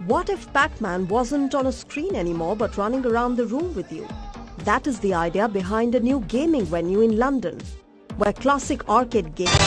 What if Pac-Man wasn't on a screen anymore but running around the room with you? That is the idea behind a new gaming venue in London, where classic arcade games